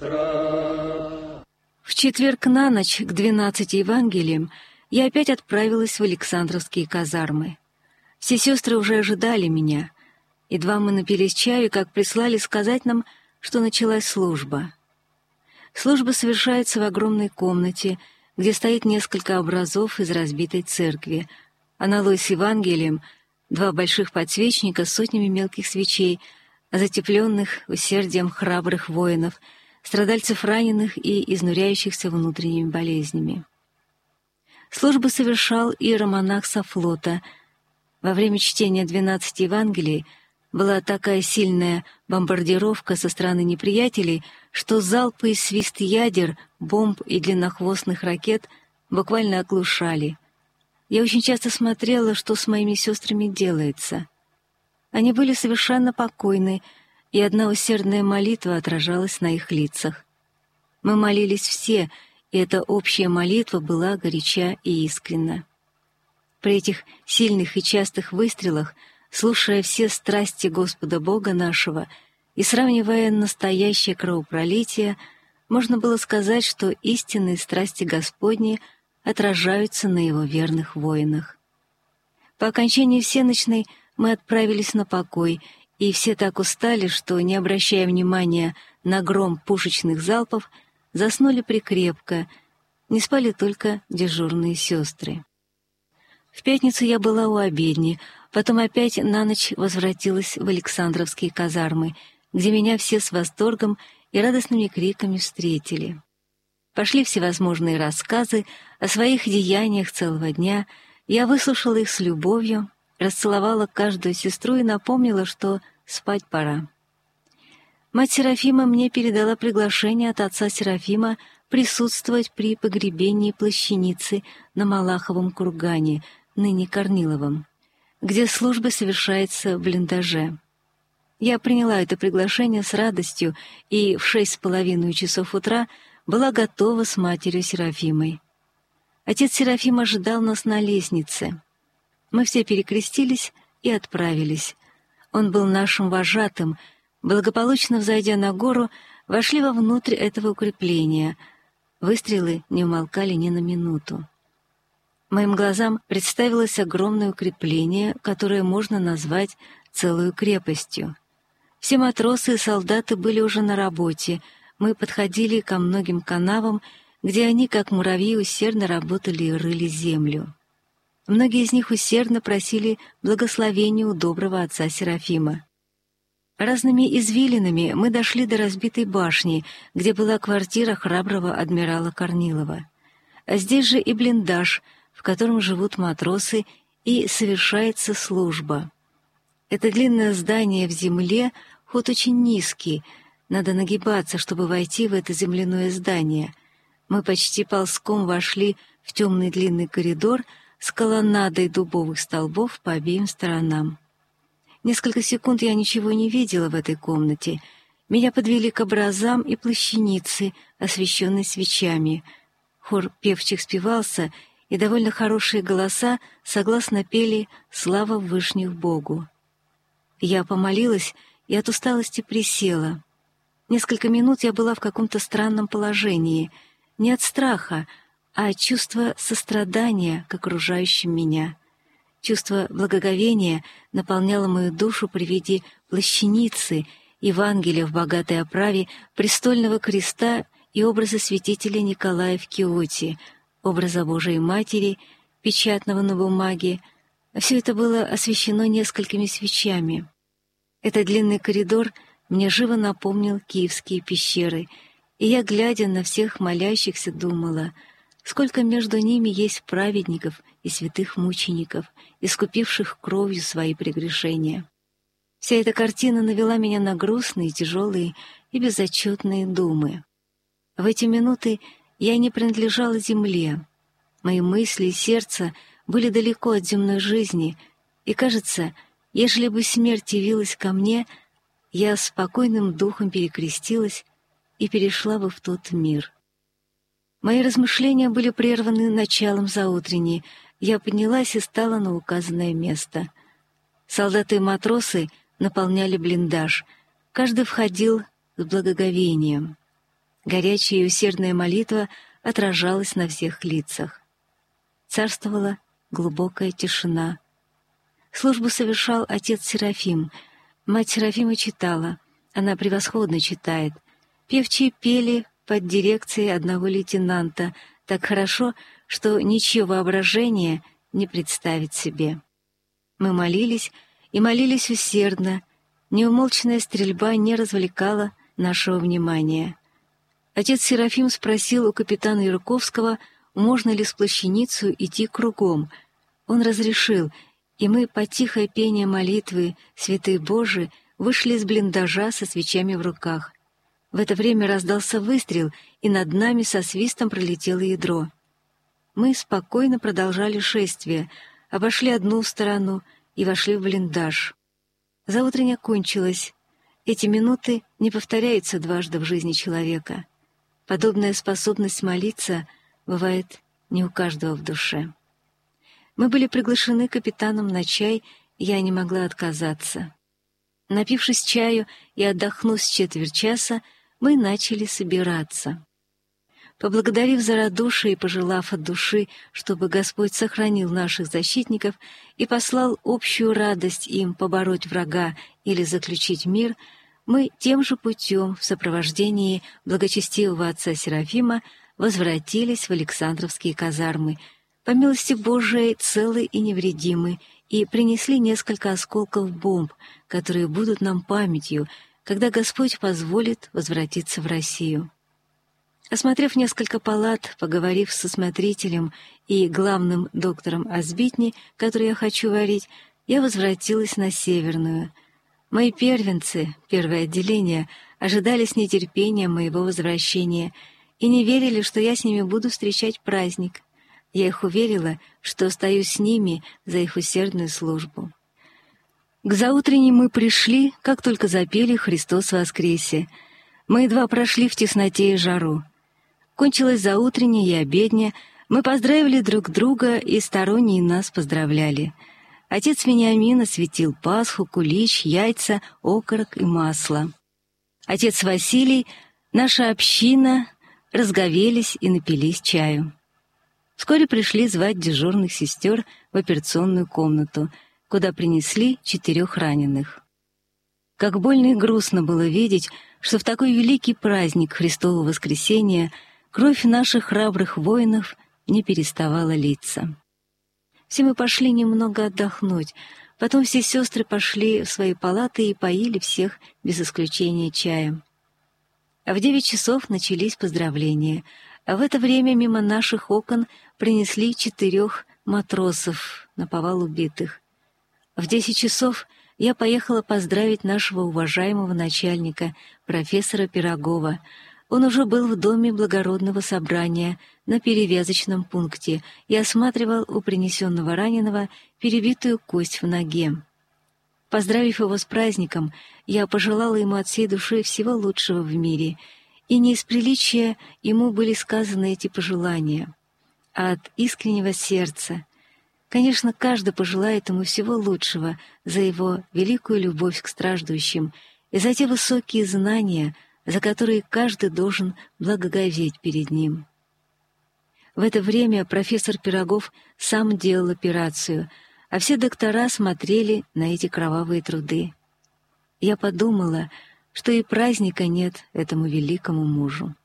В четверг на ночь к 12 Евангелиям я опять отправилась в Александровские казармы. Все сестры уже ожидали меня. Едва мы напились чаю, как прислали сказать нам, что началась служба. Служба совершается в огромной комнате, где стоит несколько образов из разбитой церкви, аналой с Евангелием, 2 больших подсвечника с сотнями мелких свечей, затепленных усердием храбрых воинов, страдальцев раненых и изнуряющихся внутренними болезнями. Службу совершал иеромонах со флота. Во время чтения 12 Евангелий была такая сильная бомбардировка со стороны неприятелей, что залпы и свист ядер, бомб и длиннохвостных ракет буквально оглушали. Я очень часто смотрела, что с моими сестрами делается. Они были совершенно покойны, и одна усердная молитва отражалась на их лицах. Мы молились все, и эта общая молитва была горяча и искренна. При этих сильных и частых выстрелах, слушая все страсти Господа Бога нашего и сравнивая настоящее кровопролитие, можно было сказать, что истинные страсти Господни отражаются на Его верных воинах. По окончании всеночной мы отправились на покой, и все так устали, что, не обращая внимания на гром пушечных залпов, заснули прикрепко, не спали только дежурные сестры. В пятницу я была у обедни, потом опять на ночь возвратилась в Александровские казармы, где меня все с восторгом и радостными криками встретили. Пошли всевозможные рассказы о своих деяниях целого дня, я выслушала их с любовью, расцеловала каждую сестру и напомнила, что спать пора. Мать Серафима мне передала приглашение от отца Серафима присутствовать при погребении плащаницы на Малаховом кургане, ныне Корниловом, где служба совершается в блиндаже. Я приняла это приглашение с радостью и в 6:30 часов утра была готова с матерью Серафимой. Отец Серафим ожидал нас на лестнице. Мы все перекрестились и отправились. Он был нашим вожатым. Благополучно взойдя на гору, вошли вовнутрь этого укрепления. Выстрелы не умолкали ни на минуту. Моим глазам представилось огромное укрепление, которое можно назвать целую крепостью. Все матросы и солдаты были уже на работе. Мы подходили ко многим канавам, где они, как муравьи, усердно работали и рыли землю. Многие из них усердно просили благословения у доброго отца Серафима. Разными извилинами мы дошли до разбитой башни, где была квартира храброго адмирала Корнилова. А здесь же и блиндаж, в котором живут матросы, и совершается служба. Это длинное здание в земле, ход очень низкий, надо нагибаться, чтобы войти в это земляное здание. Мы почти ползком вошли в темный длинный коридор с колоннадой дубовых столбов по обеим сторонам. Несколько секунд я ничего не видела в этой комнате. Меня подвели к образам и плащанице, освещенной свечами. Хор певчих спевался, и довольно хорошие голоса согласно пели «Слава Вышних Богу». Я помолилась и от усталости присела. Несколько минут я была в каком-то странном положении, не от страха, а от чувства сострадания к окружающим меня. Чувство благоговения наполняло мою душу при виде плащаницы, Евангелия в богатой оправе, престольного креста и образа святителя Николая в киоте, образа Божией Матери, печатного на бумаге. Все это было освещено несколькими свечами. Этот длинный коридор мне живо напомнил киевские пещеры, и я, глядя на всех молящихся, думала, сколько между ними есть праведников и святых мучеников, искупивших кровью свои прегрешения. Вся эта картина навела меня на грустные, тяжелые и безотчетные думы. В эти минуты я не принадлежала земле. Мои мысли и сердце были далеко от земной жизни, и, кажется, ежели бы смерть явилась ко мне, я спокойным духом перекрестилась и перешла бы в тот мир. Мои размышления были прерваны началом заутренней. Я поднялась и стала на указанное место. Солдаты и матросы наполняли блиндаж. Каждый входил с благоговением. Горячая и усердная молитва отражалась на всех лицах. Царствовала глубокая тишина. Службу совершал отец Серафим. Мать Серафима читала. Она превосходно читает. Певчие пели под дирекцией одного лейтенанта так хорошо, что ничье воображение не представить себе. Мы молились и молились усердно. Неумолчная стрельба не развлекала нашего внимания. Отец Серафим спросил у капитана Юрковского, можно ли с Плащаницу идти кругом. Он разрешил, и мы под тихое пение молитвы «Святые Божии» вышли из блиндажа со свечами в руках. В это время раздался выстрел, и над нами со свистом пролетело ядро. Мы спокойно продолжали шествие, обошли одну сторону и вошли в блиндаж. Заутренне кончилось. Эти минуты не повторяются дважды в жизни человека. Подобная способность молиться бывает не у каждого в душе. Мы были приглашены капитаном на чай, и я не могла отказаться. Напившись чаю и отдохнув с четверть часа, мы начали собираться. Поблагодарив за радушие и пожелав от души, чтобы Господь сохранил наших защитников и послал общую радость им побороть врага или заключить мир, мы тем же путем в сопровождении благочестивого отца Серафима возвратились в Александровские казармы, по милости Божией целы и невредимы, и принесли несколько осколков бомб, которые будут нам памятью, когда Господь позволит возвратиться в Россию. Осмотрев несколько палат, поговорив со смотрителем и главным доктором Азбитни, который я хочу варить, я возвратилась на Северную. Мои первенцы, первое отделение, ожидали с нетерпением моего возвращения и не верили, что я с ними буду встречать праздник. Я их уверила, что остаюсь с ними за их усердную службу. К заутренней мы пришли, как только запели «Христос воскресе». Мы едва прошли в тесноте и жару. Кончилось заутреннее и обедня, мы поздравили друг друга, и сторонние нас поздравляли. Отец Вениамин осветил Пасху, кулич, яйца, окорок и масло. Отец Василий, наша община, разговелись и напились чаю. Вскоре пришли звать дежурных сестер в операционную комнату, куда принесли 4 раненых. Как больно и грустно было видеть, что в такой великий праздник Христова воскресения кровь наших храбрых воинов не переставала литься. Все мы пошли немного отдохнуть, потом все сестры пошли в свои палаты и поили всех без исключения чаем. А в 9 часов начались поздравления, а в это время мимо наших окон принесли 4 матросов наповал убитых. В 10 часов я поехала поздравить нашего уважаемого начальника, профессора Пирогова. Он уже был в доме благородного собрания на перевязочном пункте и осматривал у принесенного раненого перебитую кость в ноге. Поздравив его с праздником, я пожелала ему от всей души всего лучшего в мире, и не из приличия ему были сказаны эти пожелания, а от искреннего сердца. Конечно, каждый пожелает ему всего лучшего за его великую любовь к страждущим и за те высокие знания, за которые каждый должен благоговеть перед ним. В это время профессор Пирогов сам делал операцию, а все доктора смотрели на эти кровавые труды. Я подумала, что и праздника нет этому великому мужу.